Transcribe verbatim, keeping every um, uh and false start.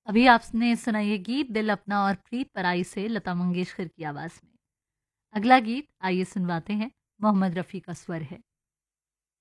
अभी आपने सुना ये गीत दिल अपना और प्रीत पराई से लता मंगेशकर की आवाज़ में। अगला गीत आइए सुनवाते हैं, मोहम्मद रफ़ी का स्वर है।